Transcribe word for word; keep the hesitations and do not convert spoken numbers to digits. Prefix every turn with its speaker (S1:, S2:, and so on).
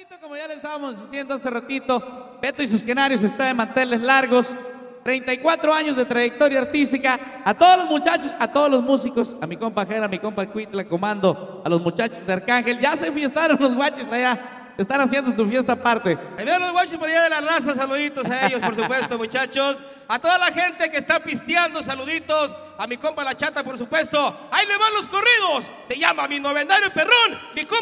S1: Bonito, como ya les estábamos diciendo hace ratito, Beto y sus Canarios está de manteles largos, treinta y cuatro años de trayectoria artística. A todos los muchachos, a todos los músicos, a mi compa Jera, a mi compa Cuitla Comando, a los muchachos de Arcángel, ya se fiestaron los guaches allá, están haciendo su fiesta aparte.
S2: Ahí vean los guachos por allá de la raza, saluditos a ellos, por supuesto, muchachos. A toda la gente que está pisteando, saluditos. A mi compa La Chata, por supuesto. Ahí le van los corridos. Se llama Mi Novenario Perrón. Mi compa